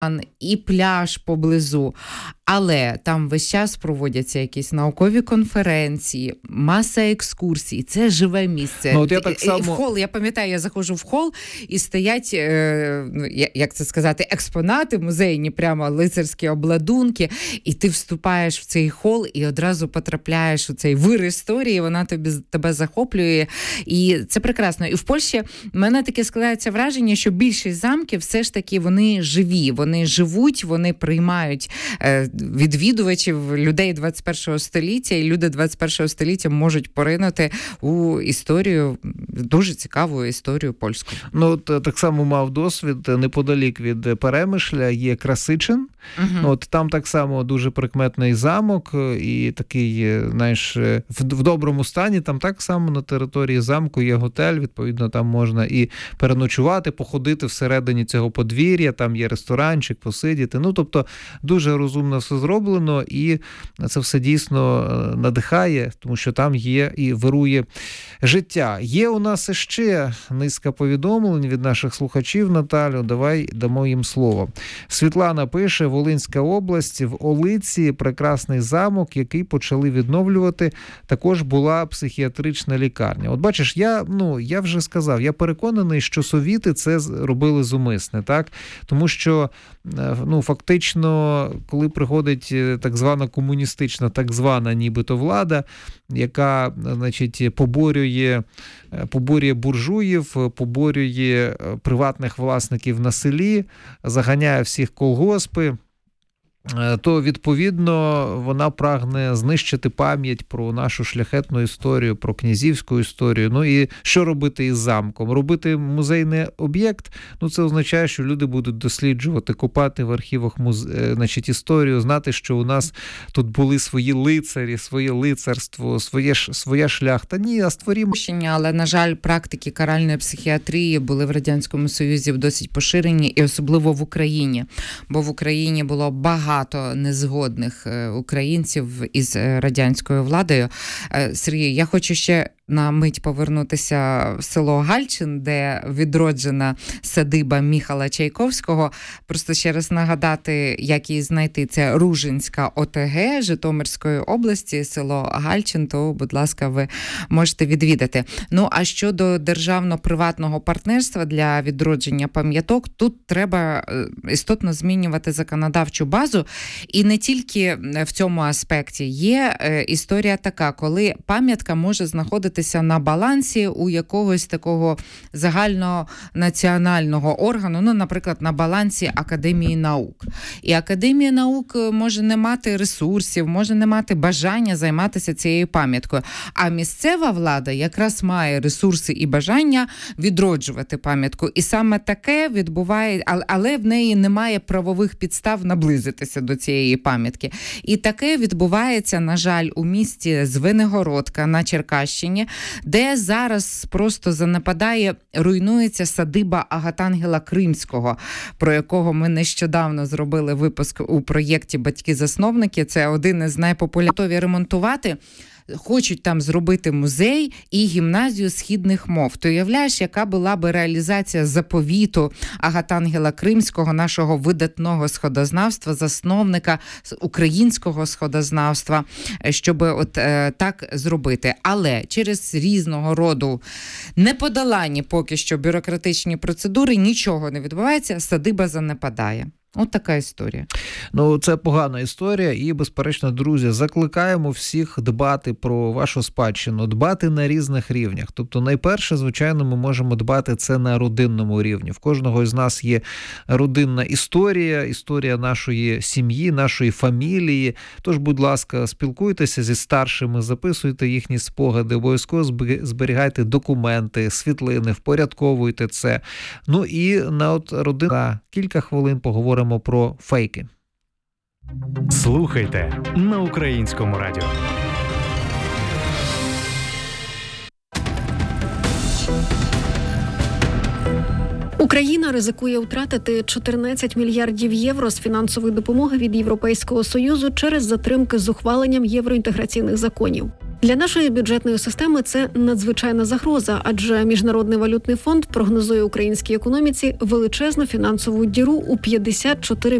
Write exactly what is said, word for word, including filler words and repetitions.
і пляж поблизу. Але там весь час проводяться якісь наукові конференції, маса екскурсій. Це живе місце. Ну, от я так само... В хол, я пам'ятаю, я заходжу в хол і стоять, е, як це сказати, експонати музейні, прямо лицарські обладунки. І ти вступаєш в цей хол і одразу потрапляєш у цей вир історії, вона тобі, тебе захоплює. І це прекрасно. І в Польщі в мене таке складається враження, що більшість замків все ж таки вони живі, вони живуть, вони приймають е, відвідувачів, людей двадцять першого століття, і люди двадцять першого століття можуть поринути у історію, дуже цікаву історію польську. Ну, от так само мав досвід, неподалік від Перемишля є Красичин. Uh-huh. От там так само дуже прикметний замок і такий, знаєш, в, в доброму стані. Там так само на території замку є готель, відповідно, там можна і переночувати, походити всередині цього подвір'я, там є ресторанчик, посидіти. Ну, тобто, дуже розумно все зроблено, і це все дійсно надихає, тому що там є і вирує життя. Є у нас ще низка повідомлень від наших слухачів, Наталю, давай дамо їм слово. Світлана пише: Волинська область, в Олиці прекрасний замок, який почали відновлювати, також була психіатрична лікарня. От бачиш, я, ну, я вже сказав, я переконаний, що совіти це робили зумисне, так? Тому що, ну, фактично, коли приходить так звана комуністична, так звана нібито влада, яка, значить, поборює, поборює буржуїв, поборює приватних власників на селі, заганяє всіх колгоспи, то, відповідно, вона прагне знищити пам'ять про нашу шляхетну історію, про князівську історію. Ну і що робити із замком? Робити музейний об'єкт? Ну, це означає, що люди будуть досліджувати, копати в архівах музе... значить, історію, знати, що у нас тут були свої лицарі, своє лицарство, своє, своя шляхта. Ні, а створімо... Але, на жаль, практики каральної психіатрії були в Радянському Союзі досить поширені, і особливо в Україні. Бо в Україні було багато багато незгодних українців із радянською владою. Сергій, я хочу ще на мить повернутися в село Гальчин, де відроджена садиба Міхала Чайковського. Просто ще раз нагадати, як її знайти. Це Ружинська ОТГ Житомирської області, село Гальчин, то, будь ласка, ви можете відвідати. Ну, а щодо державно-приватного партнерства для відродження пам'яток, тут треба істотно змінювати законодавчу базу. І не тільки в цьому аспекті. Є історія така, коли пам'ятка може знаходитися на балансі у якогось такого загальнонаціонального органу, ну, наприклад, на балансі Академії наук. І Академія наук може не мати ресурсів, може не мати бажання займатися цією пам'яткою. А місцева влада якраз має ресурси і бажання відроджувати пам'ятку. І саме таке відбуває, але в неї немає правових підстав наблизитися до цієї пам'ятки. І таке відбувається, на жаль, у місті Звенигородка на Черкащині, де зараз просто занепадає, руйнується садиба Агатангела Кримського, про якого ми нещодавно зробили випуск у проєкті «Батьки-засновники». Це один із найпопулярніших. Готові ремонтувати. Хочуть там зробити музей і гімназію східних мов. Ти уявляєш, яка була би реалізація заповіту Агатангела Кримського, нашого видатного сходознавства, засновника українського сходознавства, щоб от е, так зробити. Але через різного роду неподолані поки що бюрократичні процедури нічого не відбувається, садиба занепадає. От така історія. Ну, це погана історія і, безперечно, друзі, закликаємо всіх дбати про вашу спадщину, дбати на різних рівнях. Тобто, найперше, звичайно, ми можемо дбати це на родинному рівні. В кожного з нас є родинна історія, історія нашої сім'ї, нашої фамілії. Тож, будь ласка, спілкуйтеся зі старшими, записуйте їхні спогади, обов'язково зберігайте документи, світлини, впорядковуйте це. Ну і на от родина кілька хвилин поговоримо про фейки. Слухайте на Українському радіо. Україна ризикує втратити чотирнадцять мільярдів євро з фінансової допомоги від Європейського Союзу через затримки з ухваленням євроінтеграційних законів. Для нашої бюджетної системи це надзвичайна загроза, адже Міжнародний валютний фонд прогнозує українській економіці величезну фінансову діру у п'ятдесят чотири